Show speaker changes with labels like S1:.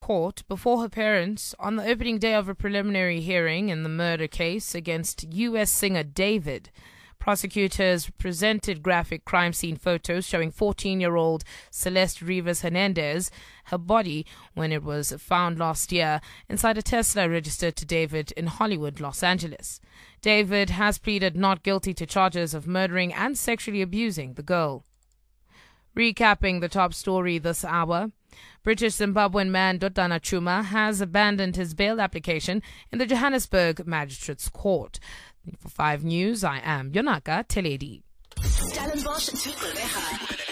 S1: court before her parents on the opening day of a preliminary hearing in the murder case against U.S. singer David. Prosecutors presented graphic crime scene photos showing 14-year-old Celeste Rivas Hernandez, her body when it was found last year inside a Tesla registered to David in Hollywood, Los Angeles. David has pleaded not guilty to charges of murdering and sexually abusing the girl. Recapping the top story this hour, British Zimbabwean man Dodana Chuma has abandoned his bail application in the Johannesburg Magistrates Court. For 5 News, I am Yonaka Teledi.